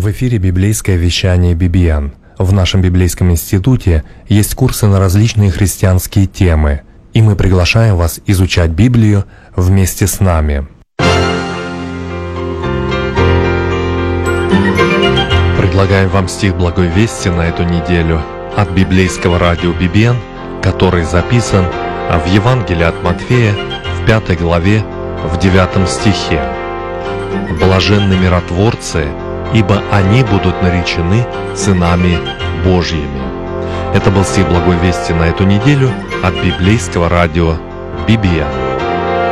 В эфире библейское вещание BBN. В нашем библейском институте есть курсы на различные христианские темы, и мы приглашаем вас изучать Библию вместе с нами. Предлагаем вам стих Благой Вести на эту неделю от библейского радио BBN, который записан в Евангелии от Матфея в 5 главе в 9 стихе. «Блаженны миротворцы, ибо они будут наречены сынами Божьими». Это был стих Благой Вести на эту неделю от библейского радио BBN.